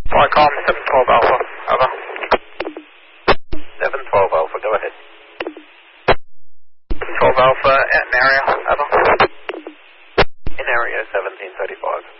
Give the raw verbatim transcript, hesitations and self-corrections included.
Flycom seven twelve Alpha, over. seven twelve Alpha, go ahead. seven twelve Alpha, at an area, over. In area seventeen thirty-five.